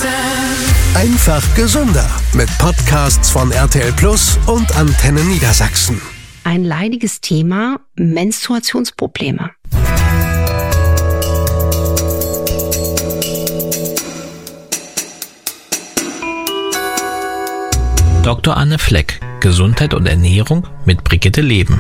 Einfach gesünder mit Podcasts von RTL Plus und Antenne Niedersachsen. Ein leidiges Thema: Menstruationsprobleme. Dr. Anne Fleck, Gesundheit und Ernährung mit Brigitte Leben.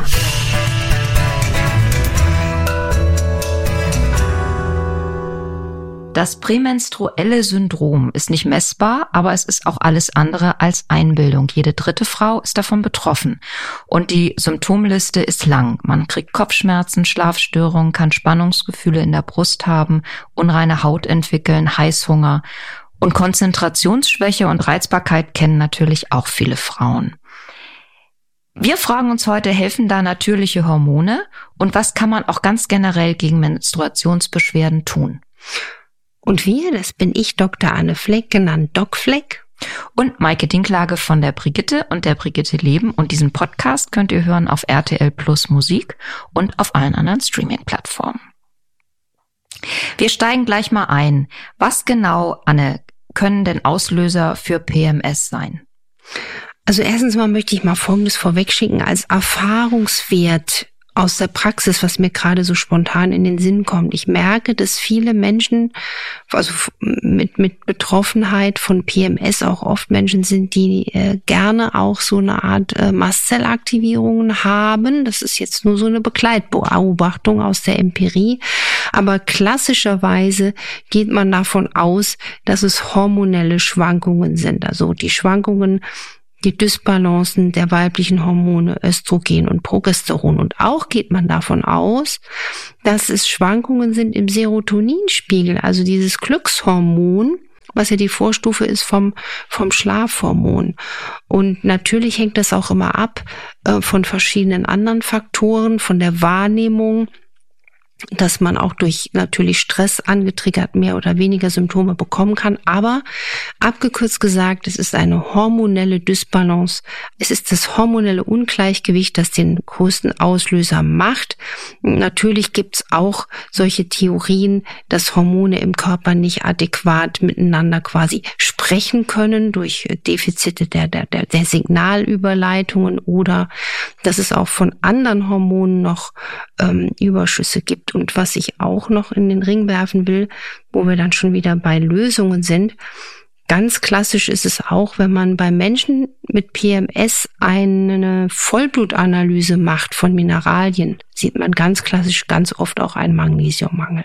Das prämenstruelle Syndrom ist nicht messbar, aber es ist auch alles andere als Einbildung. Jede dritte Frau ist davon betroffen. Und die Symptomliste ist lang. Man kriegt Kopfschmerzen, Schlafstörungen, kann Spannungsgefühle in der Brust haben, unreine Haut entwickeln, Heißhunger. Und Konzentrationsschwäche und Reizbarkeit kennen natürlich auch viele Frauen. Wir fragen uns heute, helfen da natürliche Hormone? Und was kann man auch ganz generell gegen Menstruationsbeschwerden tun? Und wir, das bin ich, Dr. Anne Fleck, genannt Doc Fleck. Und Maike Dinklage von der Brigitte und der Brigitte Leben. Und diesen Podcast könnt ihr hören auf RTL Plus Musik und auf allen anderen Streaming-Plattformen. Wir steigen gleich mal ein. Was genau, Anne, können denn Auslöser für PMS sein? Also erstens mal möchte ich mal Folgendes vorwegschicken als Erfahrungswert aus der Praxis, was mir gerade so spontan in den Sinn kommt. Ich merke, dass viele Menschen, also mit Betroffenheit von PMS auch oft Menschen sind, die gerne auch so eine Art Mastzellaktivierungen haben. Das ist jetzt nur so eine Begleitbeobachtung aus der Empirie. Aber klassischerweise geht man davon aus, dass es hormonelle Schwankungen sind. Also die Schwankungen, die Dysbalancen der weiblichen Hormone Östrogen und Progesteron. Und auch geht man davon aus, dass es Schwankungen sind im Serotoninspiegel, also dieses Glückshormon, was ja die Vorstufe ist vom Schlafhormon. Und natürlich hängt das auch immer ab von verschiedenen anderen Faktoren, von der Wahrnehmung, dass man auch durch natürlich Stress angetriggert mehr oder weniger Symptome bekommen kann. Aber abgekürzt gesagt, es ist eine hormonelle Dysbalance. Es ist das hormonelle Ungleichgewicht, das den größten Auslöser macht. Natürlich gibt's auch solche Theorien, dass Hormone im Körper nicht adäquat miteinander quasi sprechen können durch Defizite der Signalüberleitungen oder dass es auch von anderen Hormonen noch Überschüsse gibt. Und was ich auch noch in den Ring werfen will, wo wir dann schon wieder bei Lösungen sind, ganz klassisch ist es auch, wenn man bei Menschen mit PMS eine Vollblutanalyse macht von Mineralien, sieht man ganz klassisch ganz oft auch einen Magnesiummangel.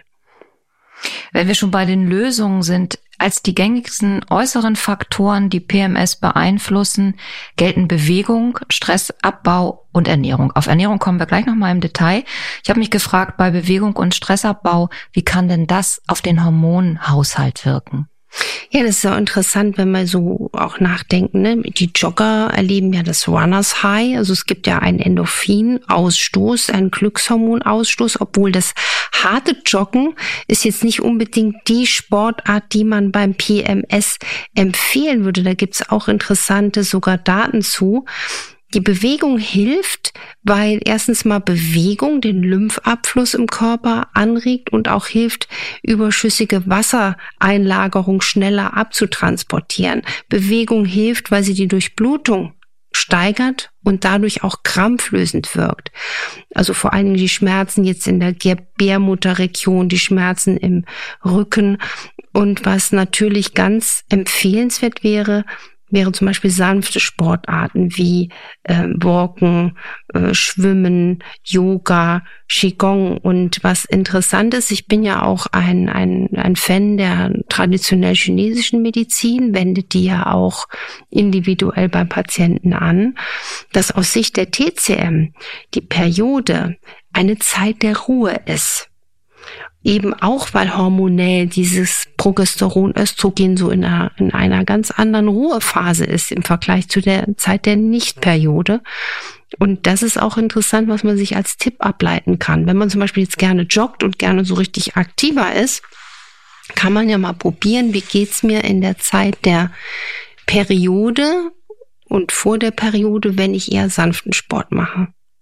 Wenn wir schon bei den Lösungen sind, als die gängigsten äußeren Faktoren, die PMS beeinflussen, gelten Bewegung, Stressabbau und Ernährung. Auf Ernährung kommen wir gleich nochmal im Detail. Ich habe mich gefragt, bei Bewegung und Stressabbau, wie kann denn das auf den Hormonhaushalt wirken? Ja, das ist auch interessant, wenn wir so auch nachdenken, ne? Die Jogger erleben ja das Runners High, also es gibt ja einen Endorphinausstoß, einen Glückshormonausstoß, obwohl das harte Joggen ist jetzt nicht unbedingt die Sportart, die man beim PMS empfehlen würde. Da gibt's auch interessante sogar Daten zu. Die Bewegung hilft, weil erstens mal Bewegung den Lymphabfluss im Körper anregt und auch hilft, überschüssige Wassereinlagerung schneller abzutransportieren. Bewegung hilft, weil sie die Durchblutung steigert und dadurch auch krampflösend wirkt. Also vor allen Dingen die Schmerzen jetzt in der Gebärmutterregion, die Schmerzen im Rücken. Und was natürlich ganz empfehlenswert wäre zum Beispiel sanfte Sportarten wie Walken, Schwimmen, Yoga, Qigong. Und was interessant ist, ich bin ja auch ein Fan der traditionell chinesischen Medizin, wendet die ja auch individuell beim Patienten an, dass aus Sicht der TCM die Periode eine Zeit der Ruhe ist. Eben auch, weil hormonell dieses Progesteron, Östrogen so in einer ganz anderen Ruhephase ist im Vergleich zu der Zeit der Nichtperiode. Und das ist auch interessant, was man sich als Tipp ableiten kann. Wenn man zum Beispiel jetzt gerne joggt und gerne so richtig aktiver ist, kann man ja mal probieren, wie geht's mir in der Zeit der Periode und vor der Periode, wenn ich eher sanften Sport mache.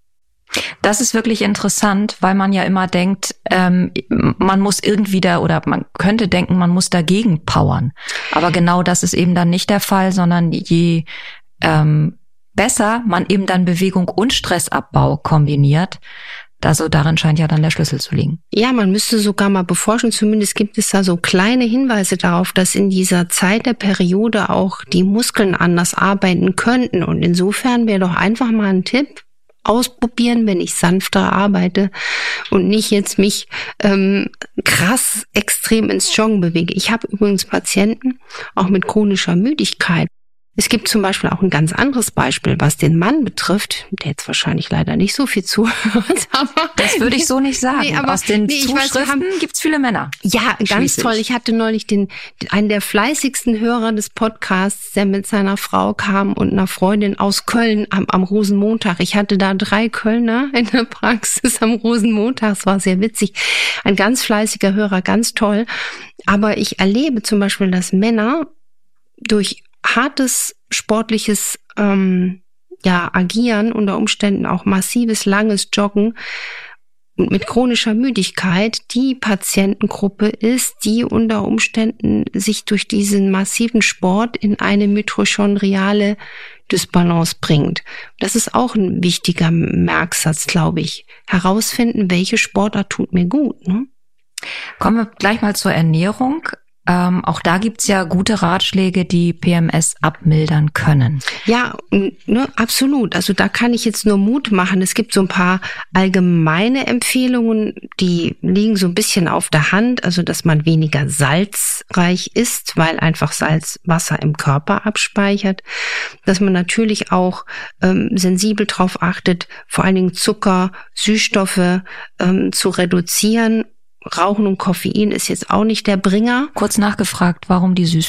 Das ist wirklich interessant, weil man ja immer denkt, man muss irgendwie oder man könnte denken, man muss dagegen powern. Aber genau das ist eben dann nicht der Fall, sondern je besser man eben dann Bewegung und Stressabbau kombiniert, also darin scheint ja dann der Schlüssel zu liegen. Ja, man müsste sogar mal beforschen, zumindest gibt es da so kleine Hinweise darauf, dass in dieser Zeit der Periode auch die Muskeln anders arbeiten könnten. Und insofern wäre doch einfach mal ein Tipp, ausprobieren, wenn ich sanfter arbeite und nicht jetzt mich krass extrem ins Joggen bewege. Ich habe übrigens Patienten auch mit chronischer Müdigkeit. Es gibt zum Beispiel auch ein ganz anderes Beispiel, was den Mann betrifft, der jetzt wahrscheinlich leider nicht so viel zuhört. Aber das würde ich so nicht sagen. Nee, aber aus den Zuschriften gibt's viele Männer. Ja, ganz toll. Ich hatte neulich einen der fleißigsten Hörer des Podcasts, der mit seiner Frau kam und einer Freundin aus Köln am Rosenmontag. Ich hatte da 3 Kölner in der Praxis am Rosenmontag. Es war sehr witzig. Ein ganz fleißiger Hörer, ganz toll. Aber ich erlebe zum Beispiel, dass Männer durch hartes sportliches Agieren, unter Umständen auch massives, langes Joggen und mit chronischer Müdigkeit die Patientengruppe ist, die unter Umständen sich durch diesen massiven Sport in eine mitochondriale Dysbalance bringt. Das ist auch ein wichtiger Merksatz, glaube ich. Herausfinden, welche Sportart tut mir gut. Ne? Kommen wir gleich mal zur Ernährung. Auch da gibt's ja gute Ratschläge, die PMS abmildern können. Ja, ne, absolut. Also da kann ich jetzt nur Mut machen. Es gibt so ein paar allgemeine Empfehlungen, die liegen so ein bisschen auf der Hand. Also, dass man weniger salzreich isst, weil einfach Salz Wasser im Körper abspeichert. Dass man natürlich auch sensibel drauf achtet, vor allen Dingen Zucker, Süßstoffe zu reduzieren. Rauchen und Koffein ist jetzt auch nicht der Bringer. Kurz nachgefragt, warum die